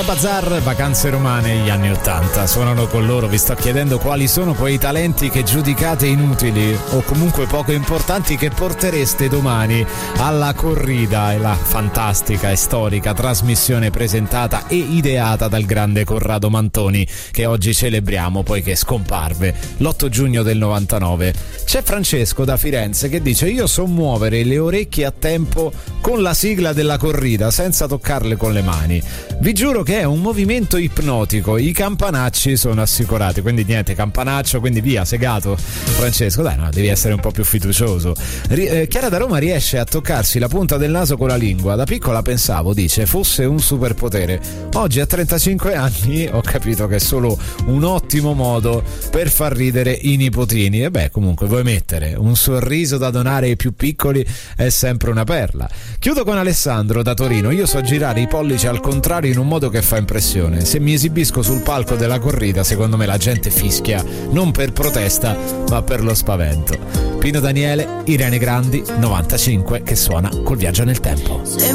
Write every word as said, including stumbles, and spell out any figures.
Bazar, vacanze romane, gli anni ottanta. Suonano con loro. Vi sto chiedendo quali sono quei talenti che giudicate inutili o comunque poco importanti che portereste domani alla corrida, la fantastica e storica trasmissione presentata e ideata dal grande Corrado Mantoni, che oggi celebriamo poiché scomparve l'otto giugno del novantanove. C'è Francesco da Firenze che dice: io so muovere le orecchie a tempo con la sigla della corrida senza toccarle con le mani. Vi giuro che è un movimento ipnotico, i campanacci sono assicurati, quindi niente campanaccio, quindi via, segato Francesco, dai, no, devi essere un po' più fiducioso. Ri- eh, Chiara da Roma riesce a toccarsi la punta del naso con la lingua, da piccola pensavo, dice, fosse un superpotere. Oggi a trentacinque anni ho capito che è solo un ottimo modo per far ridere i nipotini. E beh, comunque vuoi mettere un sorriso da donare ai più piccoli è sempre una perla. Chiudo con Alessandro da Torino: io so girare i pollici al contrario in un modo che fa impressione. Se mi esibisco sul palco della corrida, secondo me la gente fischia non per protesta ma per lo spavento. Pino Daniele, Irene Grandi, novantacinque, che suona col Viaggio nel Tempo.